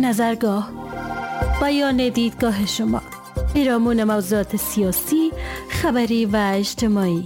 نظرگاه، بیان دیدگاه شما، پیرامون موضوعات سیاسی، خبری و اجتماعی.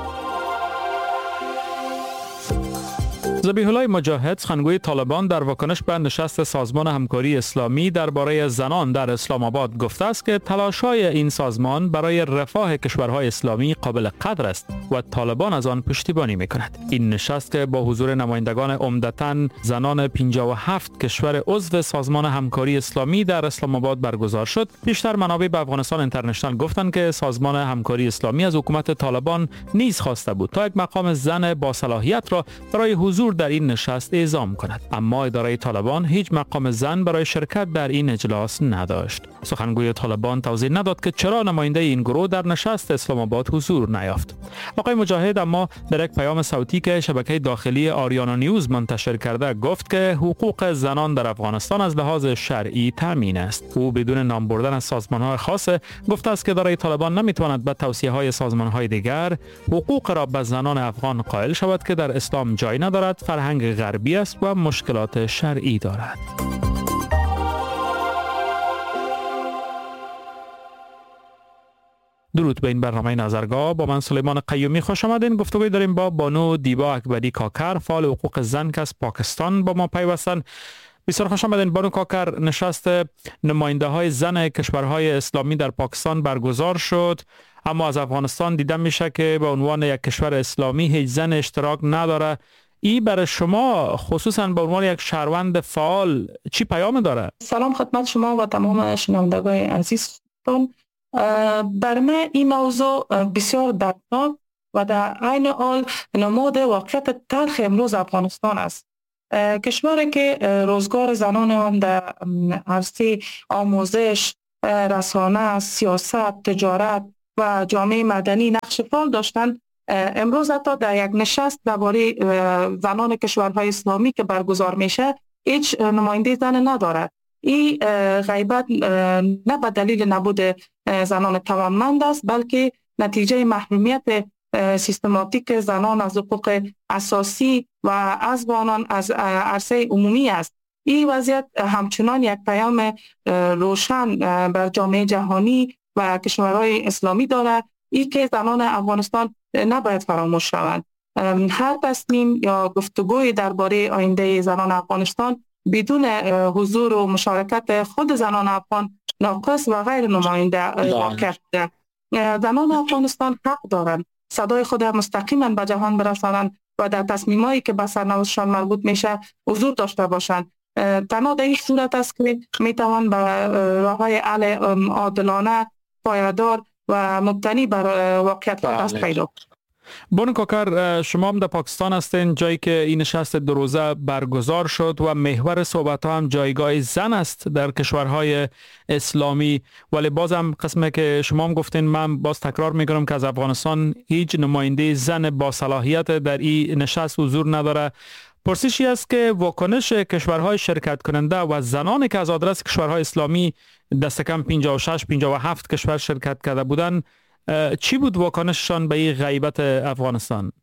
ذبیح الله مجاهد، سخنگوی طالبان، در واکنش به نشست سازمان همکاری اسلامی درباره زنان در اسلام آباد گفته است که تلاش‌های این سازمان برای رفاه کشورهای اسلامی قابل قدر است و طالبان از آن پشتیبانی می‌کند. این نشست که با حضور نمایندگان عمدتاً زنان 57 کشور عضو سازمان همکاری اسلامی در اسلام آباد برگزار شد، بیشتر منابع به افغانستان اینترنشنال گفتند که سازمان همکاری اسلامی از حکومت طالبان نیز خواسته بود تا یک مقام زن با صلاحیت را برای حضور در این نشست اعزام کند، اما اداره طالبان هیچ مقام زن برای شرکت در این اجلاس نداشت. سخنگوی طالبان توضیح نداد که چرا نماینده این گروه در نشست اسلام آباد حضور نیافت. آقای مجاهد اما در یک پیام صوتی که شبکه داخلی آریانا نیوز منتشر کرده گفت که حقوق زنان در افغانستان از لحاظ شرعی تامین است. او بدون نام بردن از سازمان‌های خاص گفته است که اداره طالبان نمیتواند به توصیه‌های سازمان‌های دیگر حقوق را به زنان افغان قائل شود که در اسلام جای ندارد، فرهنگ غربی است و مشکلات شرعی دارد. درود به این برنامه نظرگاه. با من سلیمان قیومی خوش آمدین. گفتگوی داریم با بانو دیبا اکبری کاکر، فعال حقوق زن که از پاکستان با ما پیوستن. بسیار خوش آمدین بانو کاکر. نشست نماینده های زن کشورهای اسلامی در پاکستان برگزار شد، اما از افغانستان دیده میشه که به عنوان یک کشور اسلامی هیچ زن اشتراک نداره. این برای شما خصوصا به عنوان یک شهروند فعال چی پیام داره؟ سلام خدمت شما و تمام شنوندگان عزیزتون. بر من این موضوع بسیار دردناک و در عین حال نماد واقعیت تلخ امروز افغانستان است. کشوری که روزگار زنان آن در عرصه آموزش، رسانه، سیاست، تجارت و جامعه مدنی نقش فعال داشتند، امروز حتی در یک نشست درباره زنان کشورهای اسلامی که برگزار میشه هیچ نماینده زن ندارد. این غیبت نه به دلیل نبود زنان توانمند است، بلکه نتیجه محرومیت سیستماتیک زنان از حقوق اساسی و از آنان از عرصه عمومی است. این وضعیت همچنان یک پیام روشن بر جامعه جهانی و کشورهای اسلامی دارد، این که زنان افغانستان نباید فراموش شوند. هر تصمیم یا گفتگوی درباره آینده زنان افغانستان بدون حضور و مشارکت خود زنان افغان ناقص و غیر نماینده واقع است. زنان افغانستان حق دارند صدای خود مستقیما به جهان برسانند و در تصمیمایی که به سرنوشتشان مربوط میشه حضور داشته باشند. تنها در این صورت است که میتوان به راههای حل عادلانه، پایدار و مبتنی بر واقعیت دست پیدا کنند. بانو کاکر، شما هم در پاکستان هستین، جایی که این نشست دو روزه برگزار شد و محور صحبت ها هم جایگاه زن است در کشورهای اسلامی، ولی بازم قسمه که شما هم گفتین، من باز تکرار میکنم که از افغانستان هیچ نماینده زن با صلاحیت در این نشست حضور نداره. پرسشی است که واکنش کشورهای شرکت کننده و زنانی که از آدرس کشورهای اسلامی دست کم 56-57 کشور شرکت کرده بودند، چی بود واکنششان به این غیبت افغانستان؟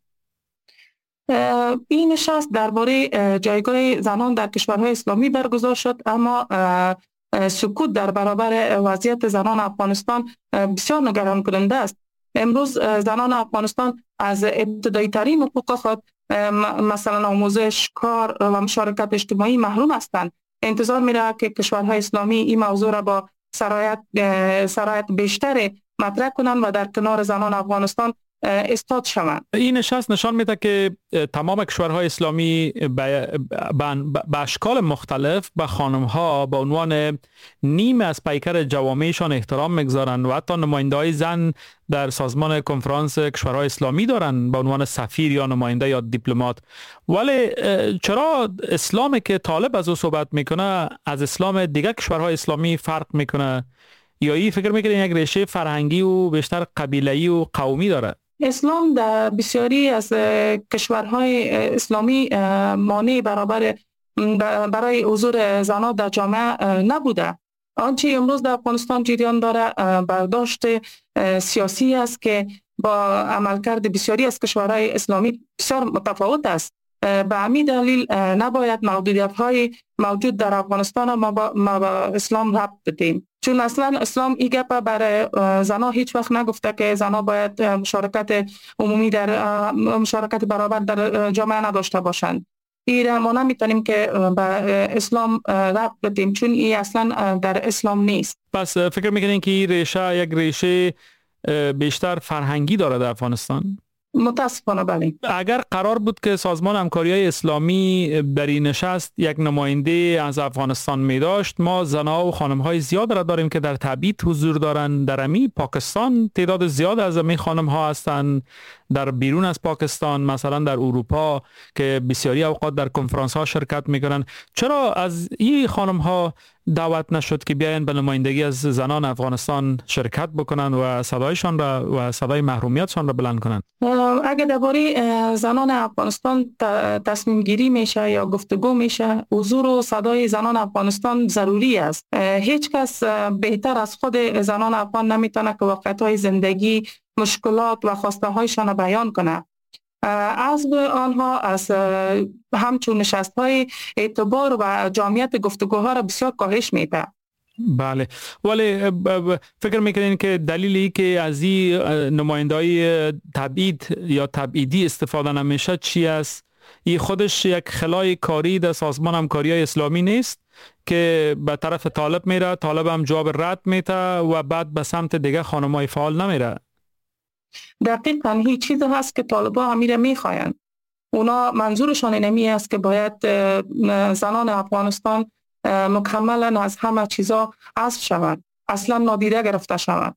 این نشست درباره جایگاه زنان در کشورهای اسلامی برگزار شد، اما سکوت در برابر وضعیت زنان افغانستان بسیار نگران کننده است. امروز زنان افغانستان از ابتدایی ترین حقوق خود، مثلا آموزش، کار و مشارکت اجتماعی محروم هستند. انتظار میره که کشورهای اسلامی این موضوع را با سرایت بیشتر مطرح کنند و در کنار زنان افغانستان استاد شوند. این نشست نشان میده که تمام کشورهای اسلامی به اشکال مختلف به خانم‌ها به عنوان نیم از پیکر جوامعشان احترام میگذارند و حتی نماینده‌های زن در سازمان کنفرانس کشورهای اسلامی دارند به عنوان سفیر یا نماینده یا دیپلمات. ولی چرا اسلامی که طالب از او صحبت میکنه از اسلام دیگر کشورهای اسلامی فرق میکنه؟ یا این فکر میکنه یک ریشه فرهنگی و بیشتر قبیله‌ای و قومی داره؟ اسلام در بسیاری از کشورهای اسلامی مانع برای حضور زنان در جامعه نبوده. آنچه امروز در افغانستان جریان داره برداشت سیاسی است که با عملکرد بسیاری از کشورهای اسلامی بسیار متفاوت است. به همین دلیل نباید محدودیت های موجود در افغانستان ما با اسلام ربط بدیم، چون اصلا اسلام این گپ برای زنها هیچ وقت نگفته که زنها باید مشارکت عمومی در مشارکت برابر در جامعه نداشته باشند. این ما نمیتونیم که به اسلام ربط بدیم، چون این اصلا در اسلام نیست. پس فکر میکنین که این ریشه یک ریشه بیشتر فرهنگی داره در افغانستان؟ متاسفانه بله. اگر قرار بود که سازمان همکاری‌های اسلامی در این نشست یک نماینده از افغانستان می داشت، ما زنها و خانم‌های زیاد را داریم که در تبعید حضور دارند. در پاکستان تعداد زیاد از خانم‌ها هستند، در بیرون از پاکستان مثلا در اروپا که بسیاری اوقات در کنفرانس‌ها شرکت می‌کنند. چرا از این خانم‌ها دعوت نشد که بیاین به نمایندگی از زنان افغانستان شرکت بکنند و صدایشان را و صدای محرومیتشان را بلند کنند؟ اگر درباره زنان افغانستان تصمیم گیری میشه یا گفتگو میشه، حضور و صدای زنان افغانستان ضروری است. هیچ کس بهتر از خود زنان افغان نمیتونه که واقعیت‌های زندگی، مشکلات و خواسته هایشان بیان کنه. از آنها از همچون نشست های اعتبار و جامعیت گفتگوها را بسیار کاهش میده. بله، ولی فکر میکنین که دلیلی که از این نماینده‌های تبعید یا تبعیدی استفاده نمیشه چی است؟ این خودش یک خلای کاری در سازمان همکاری‌های اسلامی نیست که به طرف طالب میره، طالب هم جواب رد میده و بعد به سمت دیگه خانم‌های فعال نمیره؟ دقیقاً هیچ چیز هست که طالبان همیره میخواین. اونا منظورشان اینمی است که باید زنان افغانستان مکملا از همه چیزا حذف شوند، اصلا نادیده گرفته شوند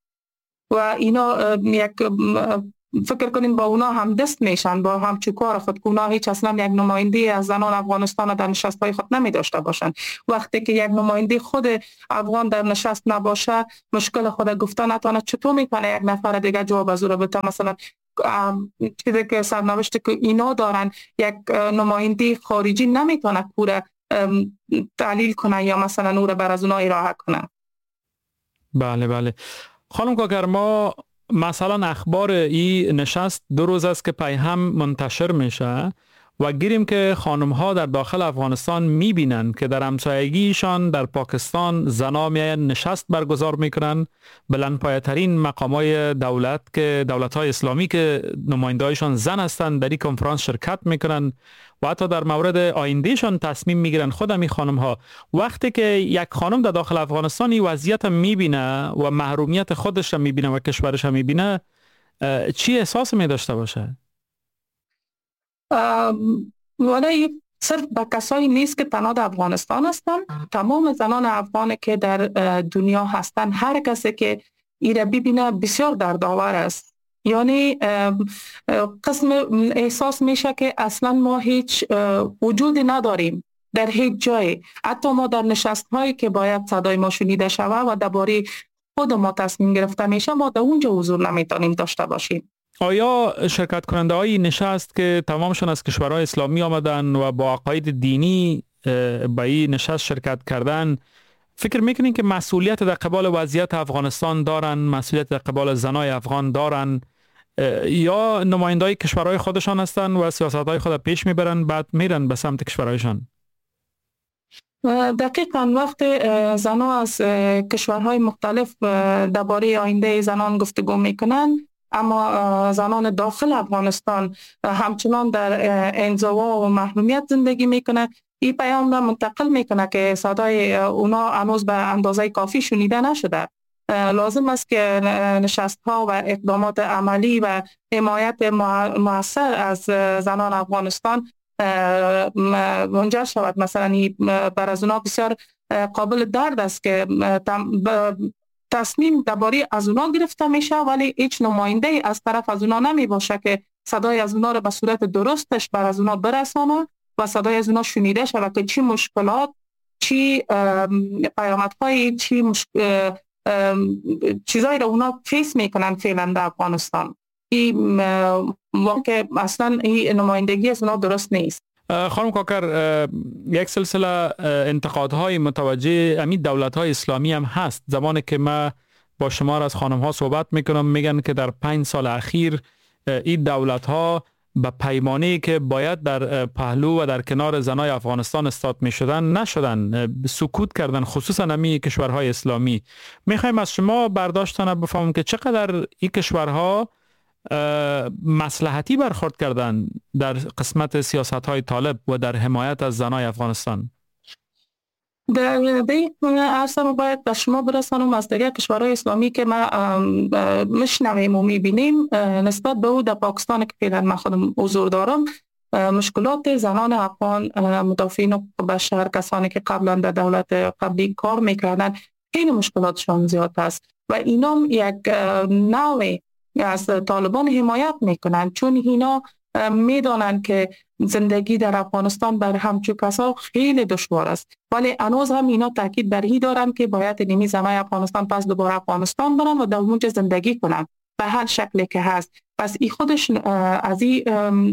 و اینا یک فکر کنین با اونا هم دست میشن، با هم چکار خود که اونا هیچ اصلا یک نماینده از زنان افغانستان در نشستهای خود نمی داشته باشند. وقتی که یک نماینده خود افغان در نشست نباشه، مشکل خود گفته نتونه، چطور میتونه یک نفر دیگه جواب از او را بده؟ مثلا چیزی که سرنوشتی که اینا دارن، یک نماینده خارجی نمیتونه پوره تحلیل کنه یا مثلا او را بر از اونا ارائه کنه. بله بله. خانم کاکر، ما مثلا اخبار این نشست 2 روز است که پیهم منتشر میشه و گیریم که خانم ها در داخل افغانستان میبینن که در همسایگیشان در پاکستان زنا میاین نشست برگزار میکنن، بلندپایه ترین مقام های دولت که دولت های اسلامی که نماینده هایشان زن هستند در این کنفرانس شرکت میکنن و حتی در مورد آیندهشان تصمیم میگیرن. خودم این خانم ها وقتی که یک خانم در داخل افغانستان این وضعیت میبینه و محرومیت خودش میبینه و کشورش میبینه، چی احساس میداشته باشه؟ ولی صرف به کسایی نیست که تنها در افغانستان هستن، تمام زنان افغان که در دنیا هستن، هر کسی که ایره ببینه بسیار دردآور است. یعنی قسم احساس میشه که اصلا ما هیچ وجودی نداریم در هیچ جای. حتی ما در نشست هایی که باید صدای ما شنیده شود و درباره خود ما تصمیم گرفته میشه، ما در اونجا حضور نمیتونیم داشته باشیم. آیا شرکت کننده های نشست که تمامشون از کشورهای اسلامی آمدن و با عقاید دینی به این نشست شرکت کردن، فکر میکنین که مسئولیت در قبال وضعیت افغانستان دارن، مسئولیت در قبال زنای افغان دارن، یا نماینده های کشورهای خودشان هستن و سیاست های خود پیش میبرن بعد میرن به سمت کشورهایشان؟ دقیقاً وقتی زنان از کشورهای مختلف درباره آینده زنان گفتگو میکنن، اما زنان داخل افغانستان همچنان در انزوا و محرومیت زندگی میکنه، این پیام را منتقل میکنه که صدای اونا هنوز به اندازه کافی شنیده نشده. لازم است که نشست ها و اقدامات عملی و حمایت مؤثر از زنان افغانستان منجر شود. مثلا بر از اونا بسیار قابل درد است که تصمیم درباره از اونا گرفته میشه ولی هیچ نماینده از طرف از اونا نمی باشه که صدای از اونا رو به صورت درستش بر از اونا برسانه و صدای از اونا شنیده شود که چی مشکلات، چی پیامدهای، چیزایی رو اونا فیس میکنن فعلا در افغانستان. این واقع اصلا این نمایندگی از اونا درست نیست. خانم کاکر، یک سلسله انتقادهای متوجه امید دولت‌های اسلامی هم هست. زمانی که ما با شما از خانم‌ها صحبت میکنم میگن که در 5 سال اخیر این دولت‌ها به پیمانی که باید در پهلو و در کنار زنای افغانستان استاد می شدن نشدن، سکوت کردن، خصوصا همی کشورهای اسلامی. میخوایم از شما برداشتان بفهمیم که چقدر این کشورها مصلحتی برخورد کردن در قسمت سیاست های طالب و در حمایت از زنای افغانستان. در عرصه ما باید به شما برسانم از دیگر کشورهای اسلامی که ما مشنویم و میبینیم نسبت به او در پاکستان که فعلا من خودم حضور دارم، مشکلات زنان افغان مدافعین حقوق بشر، کسانی که قبلا در دولت قبلی کار میکردن، خیلی مشکلاتشان زیاد است و اینا یک نوع از طالبان حمایت میکنن، چون اینا میدانند که زندگی در افغانستان بر همچون کسا خیلی دشوار است، ولی هنوز هم اینا تاکید بر این دارن که باید نیمی زنای افغانستان پس دوباره افغانستان برن و در اونجا زندگی کنن به هر شکلی که هست. پس این خودش از این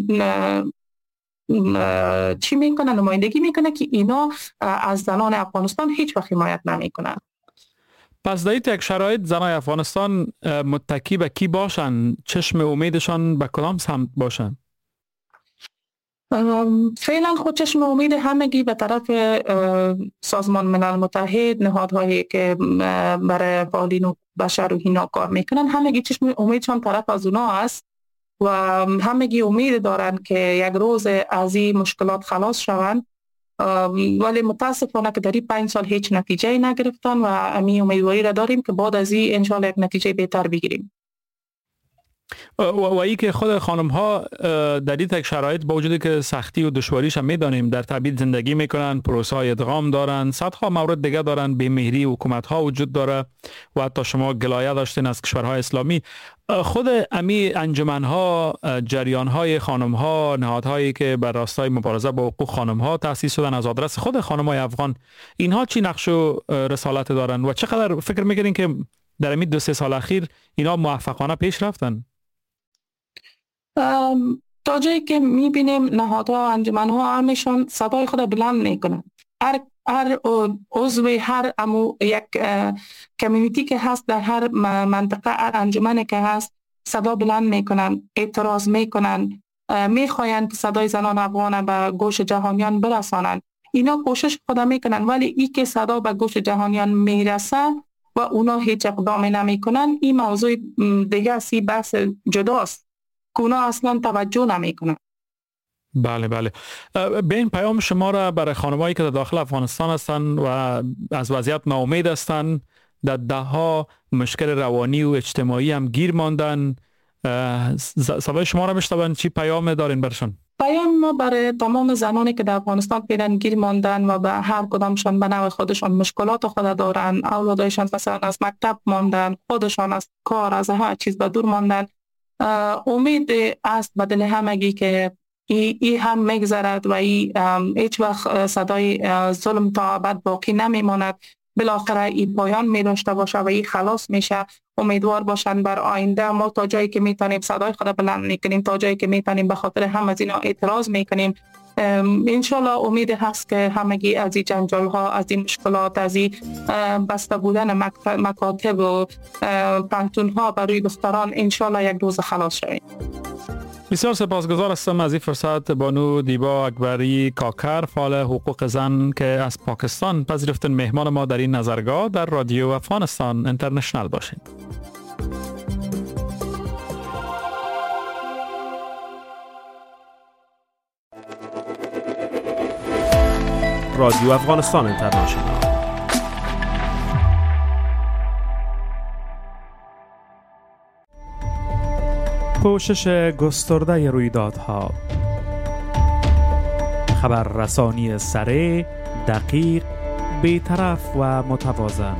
چی میکنه، نمایندگی میکنه که اینا از زنان افغانستان هیچ وقت حمایت نمیکنن. پس در یک شرایط زنای افغانستان متکی به کی باشن؟ چشم امیدشان به کدام سمت باشن؟ فعلا خود چشم امید همگی به طرف سازمان ملل متحد، نهادهایی که برای فعالین حقوق بشر و اینا کار میکنن، همگی چشم امیدشان طرف از اونا است و همگی امید دارن که یک روز از این مشکلات خلاص شوند، ولی متاسفانه که در این 5 سال هیچ نتیجه نگرفتن و امی امیدواری را داریم که بعد از این انشاءالله یک نتیجه بهتر بگیریم. و ای که خود خانم ها در این تک شرایط با وجودی که سختی و دشواریش هم میدانیم در تبعید زندگی میکنن، پروسه های ادغام دارن، صدها مورد دیگه دارن، بی‌مهری حکومت ها وجود داره و حتی شما گلایه داشتین از کشورهای اسلامی. خود امی انجمن ها، جریان های خانم ها، نهادهایی که بر راستای مبارزه با حقوق خانم ها تأسیس شدن از آدرس خود خانم های افغان، اینها چی نقش و رسالت دارن و چقدر فکر میکنین که در این 2-3 سال اخیر اینا موفقانه پیش رفتن؟ تا جایی که میبینیم نهادها، انجمنها همیشون صدای خود بلند میکنن. هر عضو هر یک کمیونیتی که هست در هر منطقه، هر انجمنی که هست صدا بلند میکنن، اعتراض میکنن، میخواین که صدای زنان افغان به گوش جهانیان برسانن. اینا کوشش خود میکنن، ولی ای که صدا به گوش جهانیان میرسه و اونا هیچ اقدامی نمیکنن، این موضوع دیگه اسی بحث جداست که اونا اصلا توجه نمیکنن. بله بله. به این پیام شما را برای خانمایی که در داخل افغانستان هستن و از وضعیت ناامید هستن، در دهها مشکل روانی و اجتماعی هم گیر ماندن، صدای شما را میشنون، چی پیام دارین برشون؟ پیام ما برای تمام زنانی که در افغانستان فعلا گیر ماندن و به هر کدامشان به نوع خودشان مشکلات خود دارن، اولادشان مثلا از مکتب ماندن، خودشان از کار، از هر چیز به دور ماندن، امید است به دل همگی که ای هم میگذرد و هیچ وقت صدای ظلم تا ابد باقی نمیماند. بالاخره این پایان می داشته باشه و این خلاص میشه. امیدوار باشن بر آینده. ما تا جایی که میتونیم صدای خود بلند میکنیم، تا جایی که میتونیم به خاطر هم از اینا اعتراض میکنیم. انشالله امید هست که همگی از این جنجال ها، از این مشکلات، از این بسته بودن مکاتب و پانتون ها بر روی دختران انشالله یک روز خلاص شویم. بسیار سپاسگزار هستم از این فرصت بانو دیبا اکبری کاکر، فعال حقوق زن که از پاکستان پذیرفتن مهمان ما در این نظرگاه در رادیو افغانستان اینترنشنال باشید. رادیو افغانستان اینترنشنال. پوشش گسترده رویدادها، خبررسانی سریع، دقیق، بی‌طرف و متوازن.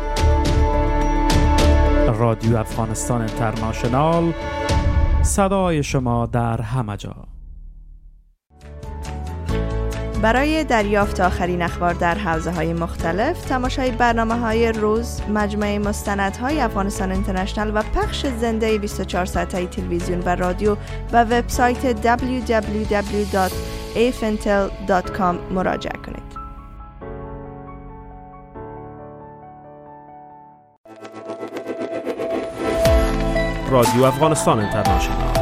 رادیو افغانستان اینترنشنال، صدای شما در همه جا. برای دریافت آخرین اخبار در حوزه‌های مختلف، تماشای برنامه‌های روز، مجموعه مستندهای افغانستان اینترنشنال و پخش زنده 24 ساعته تلویزیون و رادیو و وبسایت www.afintel.com مراجعه کنید. رادیو افغانستان اینترنشنال